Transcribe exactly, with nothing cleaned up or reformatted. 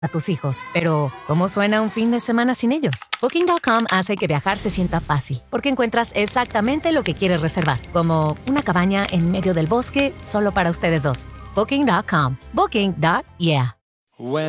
a tus hijos. Pero, ¿cómo suena un fin de semana sin ellos? Booking punto com hace que viajar se sienta fácil, porque encuentras exactamente lo que quieres reservar, como una cabaña en medio del bosque solo para ustedes dos. Booking punto com. Booking. Yeah. When